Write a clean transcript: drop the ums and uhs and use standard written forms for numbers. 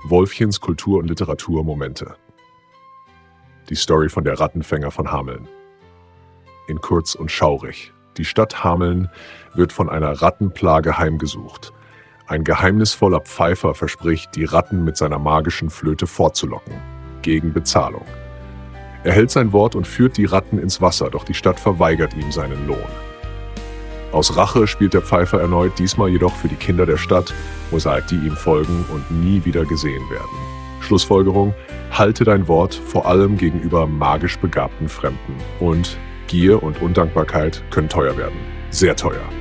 Wolfchens Kultur- und Literaturmomente. Die Story von der Rattenfänger von Hameln. In kurz und schaurig. Die Stadt Hameln wird von einer Rattenplage heimgesucht. Ein geheimnisvoller Pfeifer verspricht, die Ratten mit seiner magischen Flöte fortzulocken. Gegen Bezahlung. Er hält sein Wort und führt die Ratten ins Wasser, doch die Stadt verweigert ihm seinen Lohn. Aus Rache spielt der Pfeifer erneut, diesmal jedoch für die Kinder der Stadt, Mosaik, die ihm folgen und nie wieder gesehen werden. Schlussfolgerung: Halte dein Wort, vor allem gegenüber magisch begabten Fremden. Und Gier und Undankbarkeit können teuer werden. Sehr teuer.